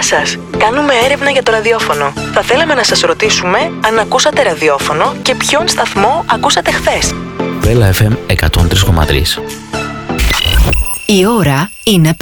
Γεια σας. Κάνουμε έρευνα για το ραδιόφωνο. Θα θέλαμε να σας ρωτήσουμε αν ακούσατε ραδιόφωνο και ποιον σταθμό ακούσατε χθες. Βέλα FM 103,3. Η ώρα είναι